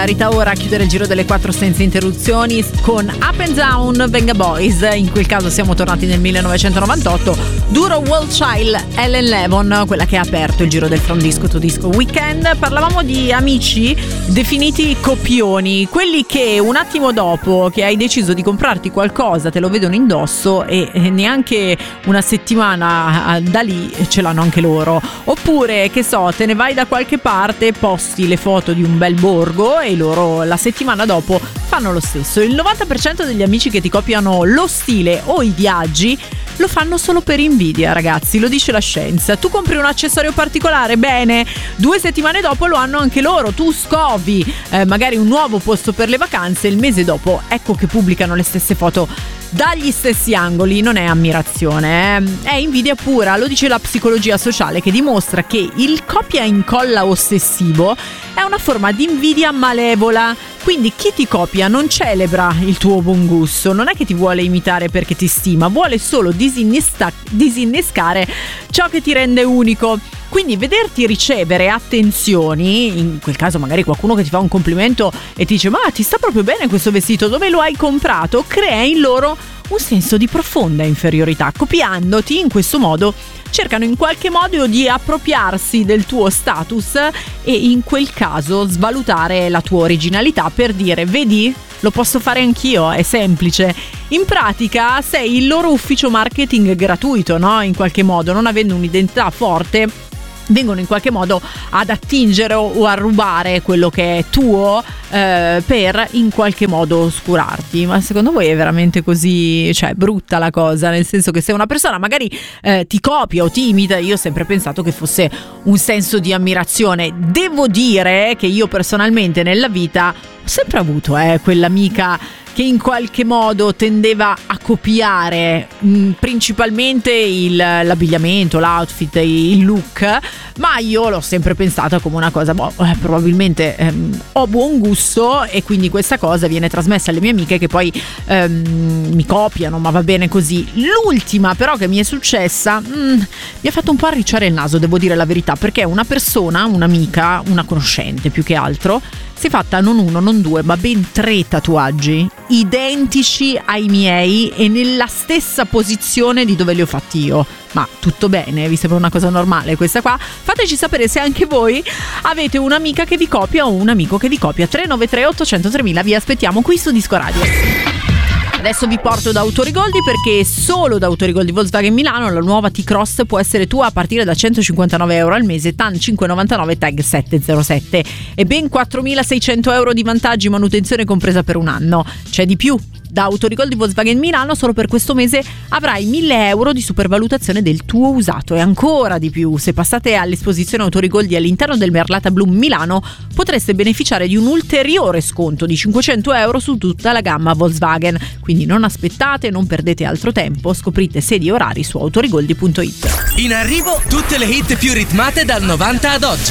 Rita ora a chiudere il giro delle 4 senza interruzioni con Up and Down Venga Boys. In quel caso siamo tornati nel 1998. Duro World Child, Ellen Levon, quella che ha aperto il giro del From Disco to Disco Weekend. Parlavamo di amici definiti copioni, quelli che un attimo dopo che hai deciso di comprarti qualcosa te lo vedono indosso e neanche una settimana da lì ce l'hanno anche loro. Oppure, che so, te ne vai da qualche parte, posti le foto di un bel borgo e loro la settimana dopo fanno lo stesso. Il 90% degli amici che ti copiano lo stile o i viaggi lo fanno solo per invidia, ragazzi, lo dice la scienza. Tu compri un accessorio particolare, bene, 2 settimane dopo lo hanno anche loro. Tu scovi magari un nuovo posto per le vacanze, il mese dopo ecco che pubblicano le stesse foto dagli stessi angoli. Non è ammirazione, è invidia pura. Lo dice la psicologia sociale, che dimostra che il copia e incolla ossessivo è una forma di invidia malevola. Quindi chi ti copia non celebra il tuo buon gusto, non è che ti vuole imitare perché ti stima, vuole solo disinnescare ciò che ti rende unico. Quindi vederti ricevere attenzioni, in quel caso magari qualcuno che ti fa un complimento e ti dice ma ti sta proprio bene questo vestito, dove lo hai comprato, crea in loro un senso di profonda inferiorità. Copiandoti in questo modo cercano in qualche modo di appropriarsi del tuo status e in quel caso svalutare la tua originalità per dire vedi, lo posso fare anch'io, è semplice. In pratica sei il loro ufficio marketing gratuito, no? In qualche modo, non avendo un'identità forte, vengono in qualche modo ad attingere o a rubare quello che è tuo per in qualche modo oscurarti. Ma secondo voi è veramente così, cioè brutta la cosa? Nel senso che se una persona magari ti copia o ti imita, io ho sempre pensato che fosse un senso di ammirazione. Devo dire che io personalmente nella vita ho sempre avuto quell'amica che in qualche modo tendeva a copiare principalmente l'abbigliamento, l'outfit, il look, ma io l'ho sempre pensata come una cosa, probabilmente ho buon gusto e quindi questa cosa viene trasmessa alle mie amiche che poi mi copiano, ma va bene così. L'ultima però che mi è successa mi ha fatto un po' arricciare il naso, devo dire la verità, perché una persona, un'amica, una conoscente più che altro, si è fatta non 1, non 2, ma ben 3 tatuaggi identici ai miei e nella stessa posizione di dove li ho fatti io. Ma tutto bene? Vi sembra una cosa normale questa qua? Fateci sapere se anche voi avete un'amica che vi copia o un amico che vi copia. 393 800 3000, vi aspettiamo qui su Disco Radio. Adesso vi porto da Autorigoldi, perché solo da Autorigoldi Volkswagen Milano la nuova T-Cross può essere tua a partire da €159 al mese, TAN 599, tag 707 e ben 4.600 euro di vantaggi, manutenzione compresa per un anno. C'è di più. Da Autorigoldi Volkswagen Milano solo per questo mese avrai 1.000 euro di supervalutazione del tuo usato, e ancora di più. Se passate all'esposizione Autorigoldi all'interno del Merlata Bloom Milano potreste beneficiare di un ulteriore sconto di 500 euro su tutta la gamma Volkswagen. Quindi non aspettate, non perdete altro tempo, scoprite sedi e orari su autorigoldi.it. In arrivo tutte le hit più ritmate dal 90 ad oggi.